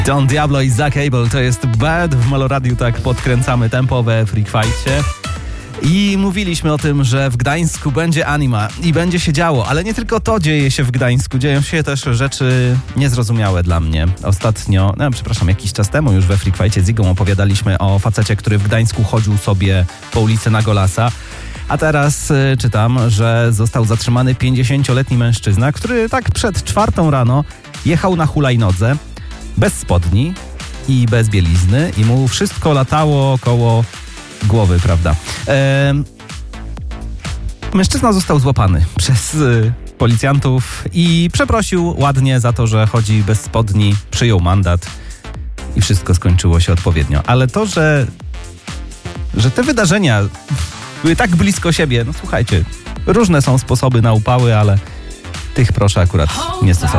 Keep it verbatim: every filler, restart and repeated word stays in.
Don Diablo i Zach Abel, to jest Bad. W Meloradiu tak podkręcamy tempo we Freak Fightcie. I mówiliśmy o tym, że w Gdańsku będzie anima i będzie się działo, ale nie tylko to dzieje się w Gdańsku, dzieją się też rzeczy niezrozumiałe dla mnie. Ostatnio, no przepraszam, jakiś czas temu już we Freak Fightcie z Igą opowiadaliśmy o facecie, który w Gdańsku chodził sobie po ulicy na Golasa. A teraz y, czytam, że został zatrzymany pięćdziesięcioletni mężczyzna, który tak przed czwartą rano jechał na hulajnodze, bez spodni i bez bielizny i mu wszystko latało koło głowy, prawda? E, mężczyzna został złapany przez y, policjantów i przeprosił ładnie za to, że chodzi bez spodni, przyjął mandat i wszystko skończyło się odpowiednio. Ale to, że, że te wydarzenia były tak blisko siebie, no słuchajcie, różne są sposoby na upały, ale tych proszę akurat nie stosować.